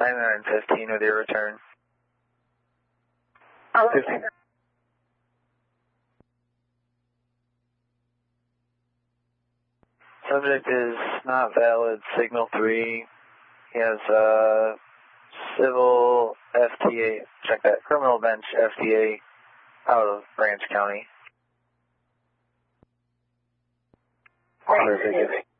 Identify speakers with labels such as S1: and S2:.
S1: 9915 with your return. 15. Subject is not valid, signal 3. He has civil FTA, check that, criminal bench FTA out of Branch County.
S2: Right.